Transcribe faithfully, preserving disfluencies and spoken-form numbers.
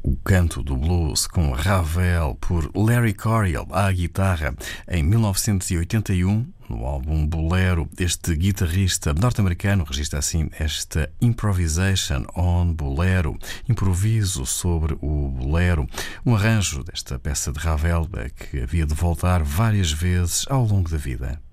O Canto do Blues com Ravel por Larry Coryell à guitarra em mil novecentos e oitenta e um, no álbum Bolero. Este guitarrista norte-americano registra assim esta Improvisation on Bolero, improviso sobre o bolero, um arranjo desta peça de Ravel que havia de voltar várias vezes ao longo da vida.